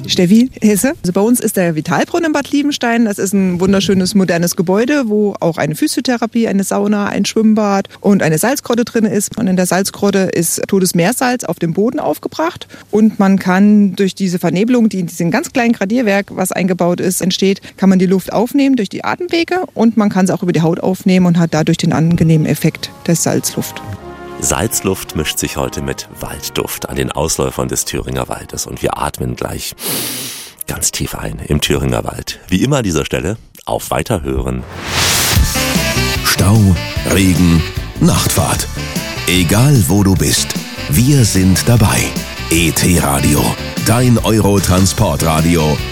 Steffi Hesse. Also bei uns ist der Vitalbrunnen in Bad Liebenstein. Das ist ein wunderschönes, modernes Gebäude, wo auch eine Physiotherapie, eine Sauna, ein Schwimmbad und eine Salzgrotte drin ist. Und in der Salzgrotte ist totes Meersalz auf dem Boden aufgebracht. Und man kann durch diese Vernebelung, die in diesem ganz kleinen Gradierwerk, was eingebaut ist, entsteht, kann man die Luft aufnehmen durch die Atemwege und man kann sie auch über die Haut aufnehmen und hat dadurch den angenehmen Effekt der Salzluft. Salzluft mischt sich heute mit Waldduft an den Ausläufern des Thüringer Waldes und wir atmen gleich ganz tief ein im Thüringer Wald. Wie immer an dieser Stelle auf Weiterhören. Stau, Regen, Nachtfahrt. Egal wo du bist, wir sind dabei. ET Radio, dein Eurotransportradio.